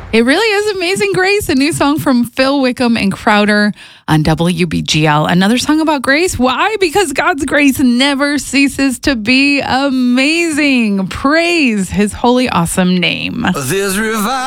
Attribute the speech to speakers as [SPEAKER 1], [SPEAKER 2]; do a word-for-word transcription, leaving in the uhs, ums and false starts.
[SPEAKER 1] It really is Amazing Grace, a new song from Phil Wickham and Crowder on W B G L. Another song about grace. Why? Because God's grace never ceases to be amazing. Praise his holy, awesome name.
[SPEAKER 2] There's revival.